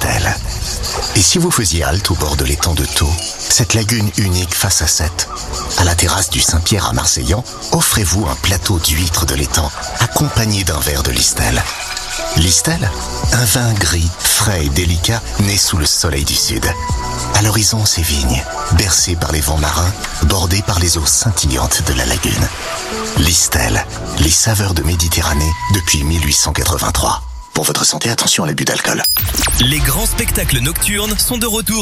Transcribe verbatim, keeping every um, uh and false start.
l'Istel. Et si vous faisiez halte au bord de l'étang de Thau, cette lagune unique face à Sète, à la terrasse du Saint-Pierre à Marseillan, offrez-vous un plateau d'huîtres de l'étang accompagné d'un verre de l'Istel. L'Istel, un vin gris, frais et délicat, né sous le soleil du sud. À l'horizon, ses vignes, bercées par les vents marins, bordées par les eaux scintillantes de la lagune. L'Istel, les saveurs de Méditerranée depuis mille huit cent quatre-vingt-trois. Pour votre santé, attention à l'abus d'alcool. Les grands spectacles nocturnes sont de retour.